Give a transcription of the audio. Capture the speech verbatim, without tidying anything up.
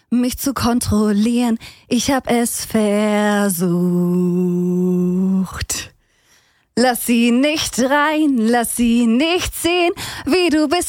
mich zu kontrollieren. Ich hab es versucht. Lass sie nicht rein, lass sie nicht sehen, wie du bist